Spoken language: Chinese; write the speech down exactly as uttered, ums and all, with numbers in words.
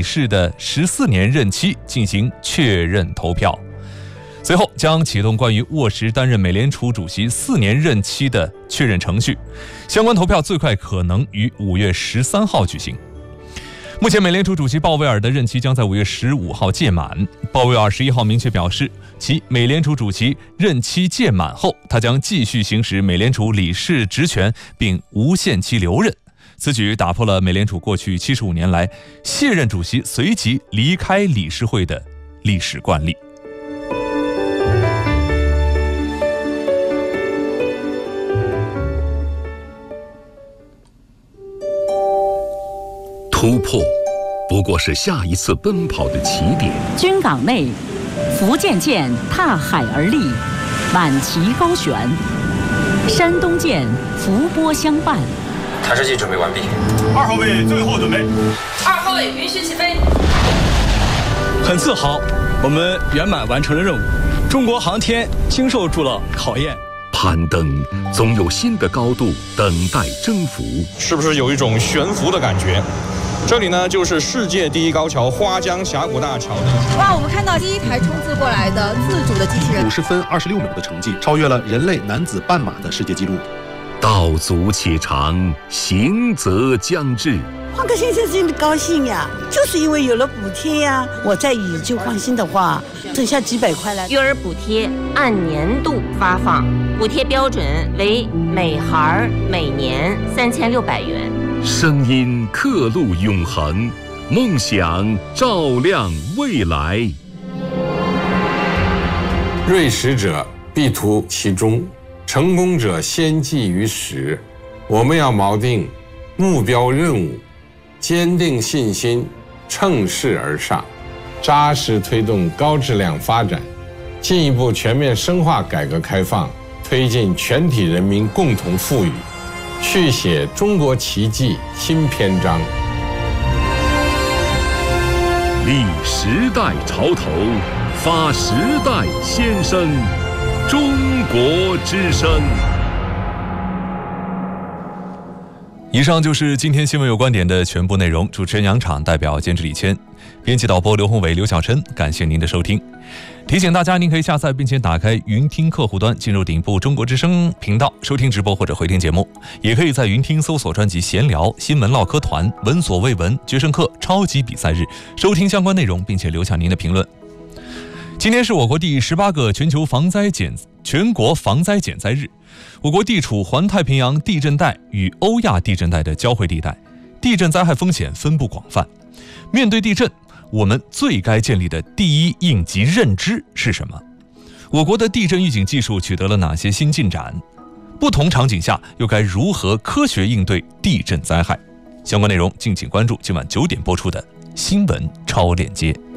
理事的十四年任期进行确认投票。随后将启动关于沃什担任美联储主席四年任期的确认程序，相关投票最快可能于五月十三号举行。目前美联储主席鲍威尔的任期将在五月十五号届满，鲍威尔十一号明确表示，其美联储主席任期届满后，他将继续行使美联储理事职权并无限期留任。此举打破了美联储过去七十五年来卸任主席随即离开理事会的历史惯例。 突破不过是下一次奔跑的起点。 军港内，福建舰踏海而立，满旗高悬；山东舰伏波相伴。 弹射器准备完毕。 二号位最后准备。 二号位允许起飞。 很自豪，我们圆满完成了任务。中国航天经受住了考验。 攀登总有新的高度等待征服。 是不是有一种悬浮的感觉？这里呢，就是世界第一高桥花江峡谷大桥。 哇，我们看到第一台冲刺过来的自主的机器人， 五十分二十六秒的成绩，超越了人类男子半马的世界纪录。 道阻且长，行则将至。 换个先生真的高兴呀，就是因为有了补贴呀。我在以旧换新的话，剩下几百块了。 育儿补贴按年度发放，补贴标准为每孩每年三千六百元。 声音刻录永恒，梦想照亮未来。 锐识者必图其中，成功者先记于始。我们要锚定目标任务，坚定信心，乘势而上，扎实推动高质量发展，进一步全面深化改革开放，推进全体人民共同富裕，续写中国奇迹新篇章。 立时代潮头，发时代先声，中国之声。 以上就是今天新闻有观点的全部内容。主持人杨昶，代表监制李谦，编辑导播刘宏伟、刘晓琛，感谢您的收听。提醒大家，您可以下载并且打开云听客户端，进入顶部中国之声频道收听直播或者回听节目，也可以在云听搜索专辑闲聊、新闻唠嗑团、闻所未闻、决胜课、超级比赛日，收听相关内容并且留下您的评论。今天是我国第十八个全球防灾减全国防灾减灾日。我国地处环太平洋地震带与欧亚地震带的交汇地带，地震灾害风险分布广泛。面对地震，我们最该建立的第一应急认知是什么？我国的地震预警技术取得了哪些新进展？不同场景下又该如何科学应对地震灾害？相关内容敬请关注今晚九点播出的新闻超链接。